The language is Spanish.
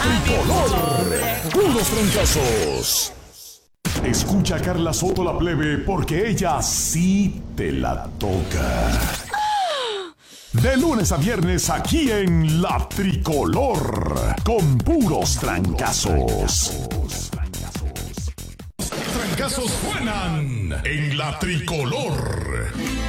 tricolor. Puros trancazos. Escucha a Carla Soto la plebe porque ella sí te la toca. De lunes a viernes aquí en La Tricolor con puros trancazos. Trancazos suenan en La Tricolor.